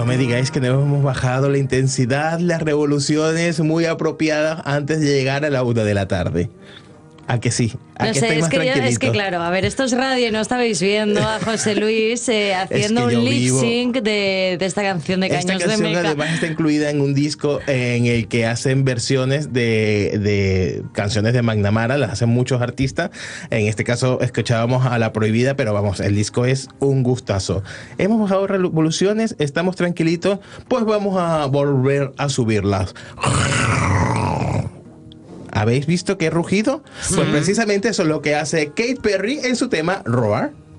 me digáis que no hemos bajado la intensidad, las revoluciones muy apropiadas antes de llegar a la 1 de la tarde. ¿A que sí? ¿A No que sé, estáis más tranquilitos? es que claro, a ver, esto es radio y no estabais viendo a José Luis haciendo Es que yo un lip vivo- sync de esta canción de Caños Esta canción de Meca. además está incluida en un disco en el que hacen versiones de canciones de McNamara, las hacen muchos artistas. En este caso escuchábamos a La Prohibida, pero vamos, el disco es un gustazo. Hemos bajado revoluciones, estamos tranquilitos, pues vamos a volver a subirlas. ¿Habéis visto qué rugido? Pues precisamente eso es lo que hace Katy Perry en su tema Roar.